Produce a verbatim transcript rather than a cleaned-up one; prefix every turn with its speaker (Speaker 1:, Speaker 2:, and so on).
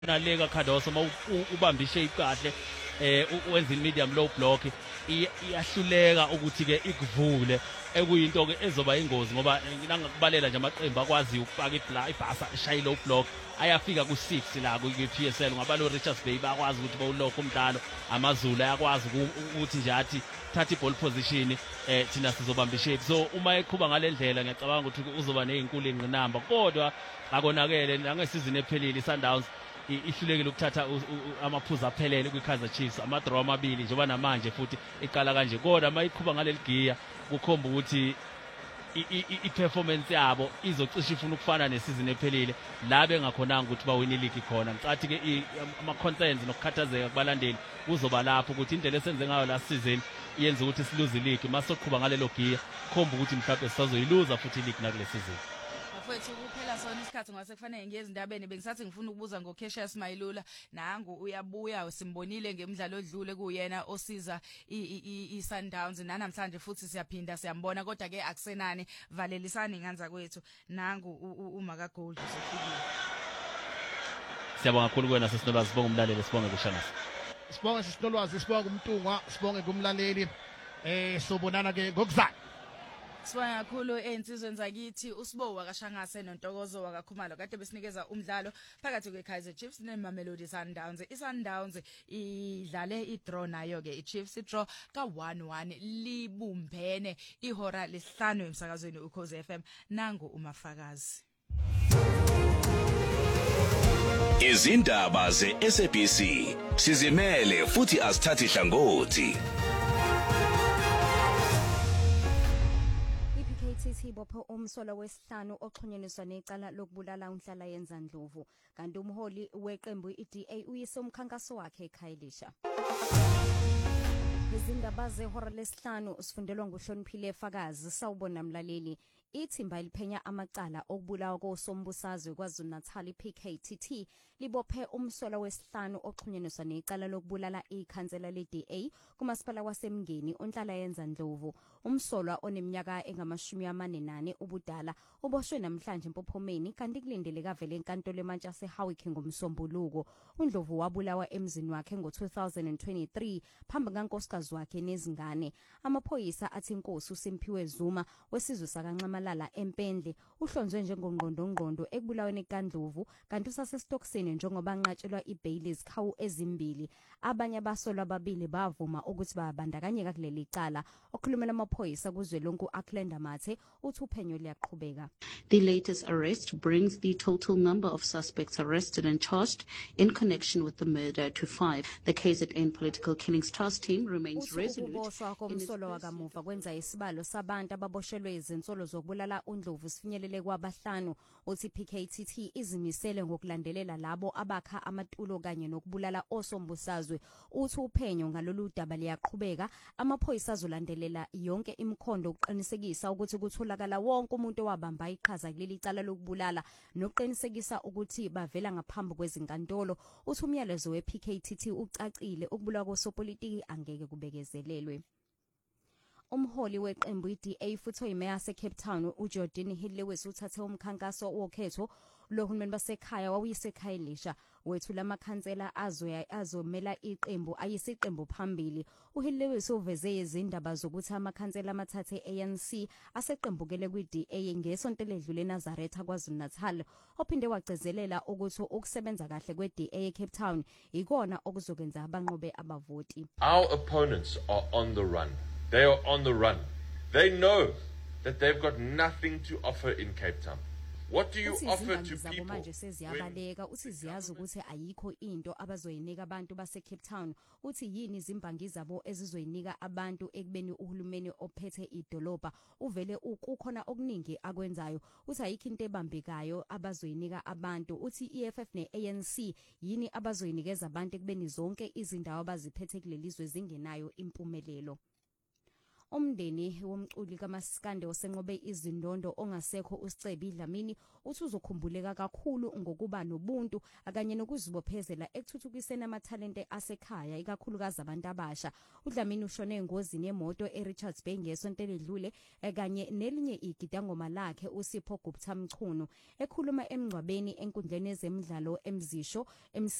Speaker 1: nalega Khandoso uma ubamba ishape kahle eh wenza medium low block iyahluleka ukuthi ke ikuvule ekuyinto ke ezoba ingozi ngoba nangakubalela nje amaqembu akwazi ukufaka ibla ibhasa eshaye low block ayafika ku six la ku P S L ngaba lo Richards Bay bakwazi ukuthi bawulokho umdlalo amaZulu ayakwazi ukuthi nje athi thatha iball position eh thina sizobamba ishape so uma eqhuba ngalendlela ngiyacabanga ukuthi uzoba nezinkulu ingqinamba kodwa akonakele nangesizini ephelile Sundowns ihlulekile ukuthatha amaphuzu aphelele kwiKaizer Chiefs amadraw amabili njengoba namanje futhi iqala kanje kodwa mayiqhuba ngaleli gear kukhomba ukuthi i-performance yabo izocisha ifuna ukufana nesizini ephelile la bengakhonanga ukuthi bawine league khona ngicathi ke ama-concerns nokukhathazeka kubalandeli kuzoba lapho ukuthi indlela esenze ngayo last season yenza ukuthi siluze league masoqhuba ngalelo gear khomba ukuthi mhlawumbe sisazoyiluza futhi ileague nakule season.
Speaker 2: Mfowethu kuphela sona isikhathi ngase kufanele ngiyeze indabeni bengisathi ngifuna ukubuza ngoCassius Mayilula nangu uyabuya simbonile ngemidlalo odlule kuyena osiza iSundowns nanamhlanje futhi siyaphinda siyambona kodwa ke akusenani valelisani nganza kwethu nangu uMaka Gold usefikile.
Speaker 1: Siyabonga kakhulu kuwena sesinolwazi sibonga umlaleli sibonge kuShanasi.
Speaker 3: Sibonge sesinolwazi sibonga umntungwa sibonge kumlaleli eh sobonana ke ngokuzayo.
Speaker 2: Sibonga kakhulu einsizweni zakithi uSibo wakashangase noNtokozo wakaKhumalo kade besinikeza umdlalo phakathi kweKaizer Chiefs neMamelodi Sundowns. iSundowns idlale idraw nayo ke iChiefs idraw ka one one libumbene ihora lesihlanu emsakazweni uKhosi F M nangu umafakazi.
Speaker 4: Izindaba ze-S A B C sizimele futhi asithathi hlangothi.
Speaker 5: Sibophe umsolo wesihlanu oxhunyeniswa necala lokubulala unhlala yenza Ndlovu kanti umholi weqembu iD A uyise umkhankaso wakhe eKhayelitsha. Izindaba zehora lesihlanu sifundelwa nguHloniphile Fakazi sawubona mlaleli. Ithimba eliphenya amacala okubulawa kosombusazwe kwaZulu-Natal P K T T libophe umsola wesihlanu oxhunyeniswa necala lokubulala ikhansela le-D A kumasipala waseMngeni onhlala yenza Ndlovu. Umsolwa oneminyaka engamashumi amane nane ubudala uboshwe namhlanje empophomeni kanti kulindeleka vele enkantolo eMantshase Howick ngomsombuluko. uNdlovu wabulawa emzini wakhe ngo two thousand twenty-three phambi kankosikazi wakhe nezingane. Amaphoyisa athi inkosi uSimphiwe Zuma wesizwe sakaNxamalala eMpendle uhlonzwe njengongqondongqondo ekubulaweni kaNdlovu kanti usasesitokisini njengoba nqatshelwa iBaileys khawu ezimbili. Abanye abasolwa ababili bavuma ukuthi babandakanyeka kuleli cala. Okhulumela amaphoyisa kuzwelonke uAkland Mathe uthi uphenyo liyaqhubeka.
Speaker 6: The latest arrest brings the total number of suspects arrested and charged in connection with the murder to five. The K Z N Political Killings Trust team remains resolute.
Speaker 5: Ukuboshwa komsolo wakamuva kwenza isibalo sabantu ababoshelwe izinsolo zokubulala uNdlovu sifinyelele kwabahlanu. Uthi P K T T izimisele ngokulandelela labo abakha amatulo kanye nokubulala osombusazwe. Uthi uphenyo ngalolu daba liyaqhubeka. Amaphoyisa azolandelela yonke imikhondo ukuqinisekisa ukuthi kutholakala wonke umuntu owabamba iqhaza kuleli cala lokubulala nokuqinisekisa ukuthi bavela ngaphambi kwezinkantolo. Uthi umyalezo we P K T T ucacile ukubulwa kosopolitiki angeke kubekezelelwe. Umholi weqembu iD A futhi oyimeya seCape Town uJordan Hill-Lewis uthathe umkhankaso wokhetho lohulumeni basekhaya wawuyise Khayelitsha wethula amakhansela azoya azomela iqembu ayisiqembu phambili. uHill-Lewis uveze izindaba zokuthi amakhansela amathathe e-A N C aseqembukele kwiD A ngesonto ledlule eNazaretha kwaZulu-Natal ophinde wagcizelela ukuthi ukusebenza kahle kweD A eCape Town ikona okuzokwenza abanqobe abavoti.
Speaker 7: Our opponents are on the run. They are on the run. They know that they've got nothing to offer in Cape Town. What do you offer to people?
Speaker 5: Manje seziyabaleka uthi ziyazi ukuthi ayikho into abazoyinika abantu base Cape Town. Uthi yini izimbangi zabo ezizoyinika abantu ekubeni uhulumeni ophethe idolobha uvele ukukhona okuningi akwenzayo. Uthi ayikho into ebambekayo abazoyinika abantu. Uthi E F F ne-A N C yini abazoyinikeza abantu ekubeni zonke izindawo abaziphethe kulelizwe zingenayo impumelelo. Umndeni womculi kaMaskandi osenqobe izindondo ongasekho uSicebi Dlamini uthi uzokhumbuleka kakhulu ngokuba nobuntu akanye nokuzibophezela ekuthuthukiseni amathalente asekhaya ikakhulukazi abantu abasha. uDlamini ushone engozini yemoto eRichards Bay ngesonto eledlule kanye nelinye igidangoma lakhe uSipho Gupta Mchunu ekhuluma emngcwabeni enkundleni ezemidlalo emzisho